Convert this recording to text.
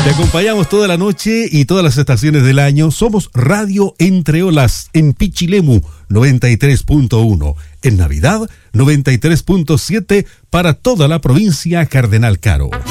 Te acompañamos toda la noche y todas las estaciones del año. Somos Radio Entre Olas en Pichilemu 93.1. En Navidad 93.7 para toda la provincia Cardenal Caro.